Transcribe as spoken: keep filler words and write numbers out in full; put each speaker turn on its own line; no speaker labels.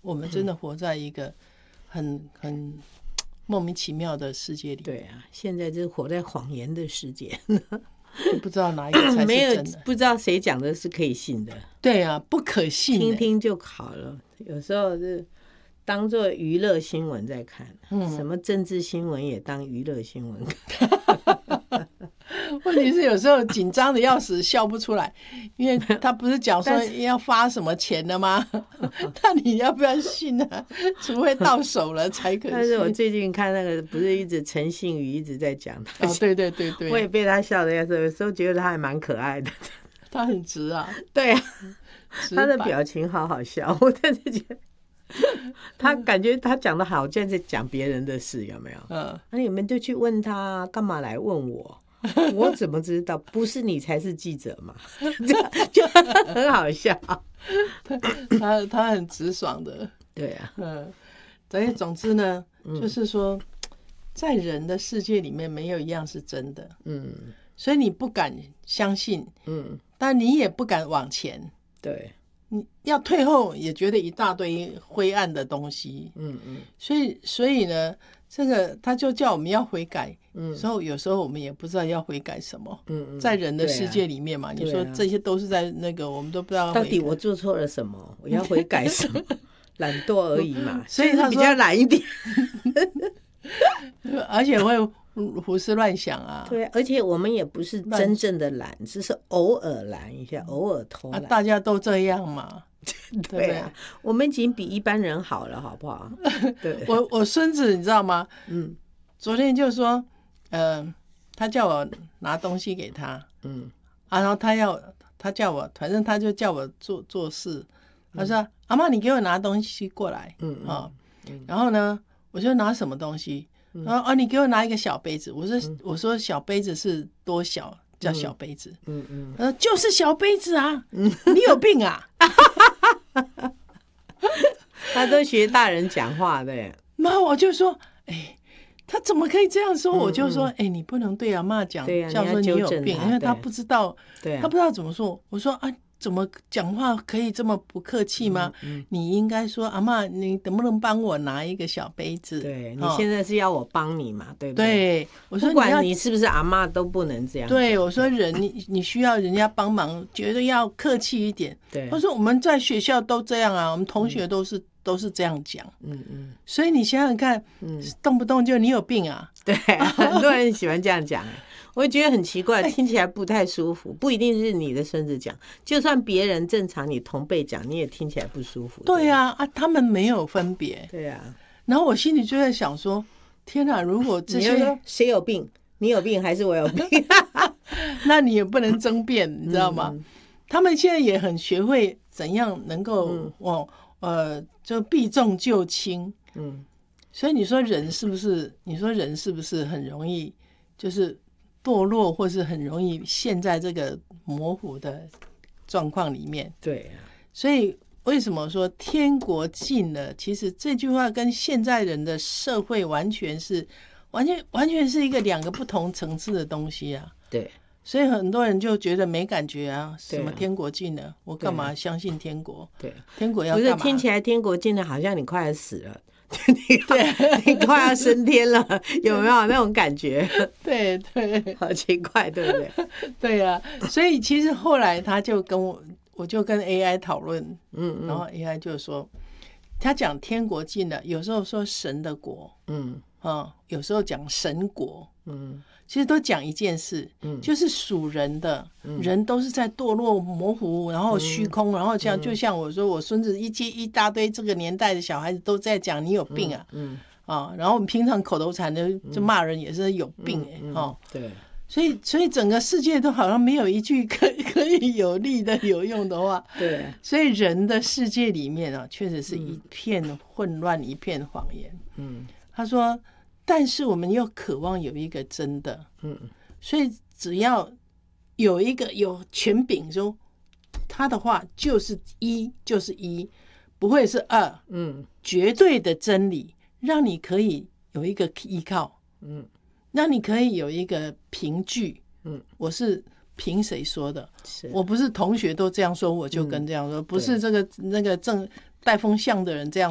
我们真的活在一个很很莫名其妙的世界里。
对啊，现在就是活在谎言的世界，
不知道哪一个才是
没有
真的，
不知道谁讲的是可以信的。
对啊，不可信、欸，
听听就好了。有时候是当做娱乐新闻在看，嗯、什么政治新闻也当娱乐新闻看。
问题是有时候紧张的要死，笑不出来，因为他不是讲说要发什么钱的吗？那你要不要信啊？除非到手了才可信。
但是我最近看那个，不是一直陈信宇一直在讲他，
哦，对对对对，
我也被他笑的要死，有时候觉得他还蛮可爱的。
他很直啊，
对啊，他的表情好好笑，我真的觉得。他感觉他讲的好像在讲别人的事，有没有？嗯，那你们就去问他，干嘛来问我？我怎么知道？不是你才是记者嘛？就很好笑。
他他很直爽的，
对啊，
嗯，所以总之呢，嗯、就是说，在人的世界里面，没有一样是真的，嗯，所以你不敢相信，嗯，但你也不敢往前，
对。
你要退后也觉得一大堆灰暗的东西，嗯嗯，所以所以呢，这个他就叫我们要悔改，嗯，所以有时候我们也不知道要悔改什么，嗯嗯，在人的世界里面嘛，啊、你说这些都是在那个，我们都不知道
到底我做错了什么，我要悔改什么，懒惰而已嘛，
所以他
比较懒一点，
而且会胡思乱想啊，
对，而且我们也不是真正的懒，只是偶尔懒一下，偶尔偷懒、
啊，大家都这样嘛，
对啊，我们已经比一般人好了，好不好？对，
我我孙子你知道吗？嗯，昨天就说，呃，他叫我拿东西给他，嗯，啊，然后他要他叫我，反正他就叫我做做事，他说、嗯、阿嬷你给我拿东西过来，嗯啊、哦嗯，然后呢，我就拿什么东西。然后哦，你给我拿一个小杯子。我说、嗯、我说小杯子是多小？叫小杯子。嗯嗯。他说就是小杯子啊。嗯、你有病啊！
他都学大人讲话的。
然后我就说，哎，他怎么可以这样说？嗯、我就说，哎，你不能对阿嬷讲，叫说你有病，因为他不知道，对、啊，他不知道怎么说。我说啊。怎么讲话可以这么不客气吗？嗯嗯、你应该说阿嬷，你能不能帮我拿一个小杯子？
对、哦、你现在是要我帮你嘛？对不
对？对，我说
不管你是不是阿嬷都不能这样。
对，我说人你你需要人家帮忙，绝对要客气一点。
对，
他说我们在学校都这样啊，我们同学都是、嗯、都是这样讲。嗯嗯，所以你想想看，嗯，动不动就你有病啊？
对，很多人喜欢这样讲。我也觉得很奇怪，听起来不太舒服。不一定是你的孙子讲，就算别人正常，你同辈讲，你也听起来不舒服。
对呀、啊，啊，他们没有分别。
对呀、啊。
然后我心里就在想说，天哪，如果这些
谁有病，你有病还是我有病？
那你也不能争辩，你知道吗？嗯、他们现在也很学会怎样能够、嗯、哦呃，就避重就轻。嗯。所以你说人是不是？你说人是不是很容易就是堕落，或是很容易陷在这个模糊的状况里面？
对啊，
所以为什么说天国近了？其实这句话跟现在人的社会完全是完全完全是一个两个不同层次的东西啊。
对，
所以很多人就觉得没感觉啊，什么天国近了，我干嘛相信天国？
对，
天国要干嘛？
不是听起来天国近了，好像你快要死了。你, 你快要升天了，有没有那种感觉？
对对，
好奇怪，对不对？
对呀、啊，所以其实后来他就跟我，我就跟 A I 讨论，嗯, 嗯，然后 A I 就说，他讲天国近了，有时候说神的国，嗯啊，有时候讲神国，嗯。其实都讲一件事，嗯、就是属人的、嗯、人都是在堕落模糊，然后虚空，嗯、然后像、嗯、就像我说，我孙子一接一大堆这个年代的小孩子都在讲你有病啊，嗯嗯、啊，然后我们平常口头禅的就骂人也是有病哎、欸，哈、嗯嗯哦，
对，
所以所以整个世界都好像没有一句可可以有力的有用的话，
对，
所以人的世界里面啊，确实是一片混乱，一片谎言，嗯，他说。但是我们又渴望有一个真的，嗯，所以只要有一个有权柄说他的话就是一就是一，不会是二，嗯，绝对的真理，让你可以有一个依靠，嗯，让你可以有一个凭据，嗯，我是凭谁说的？我不是同学都这样说，我就跟这样说，嗯、不是这个那个正带风向的人这样。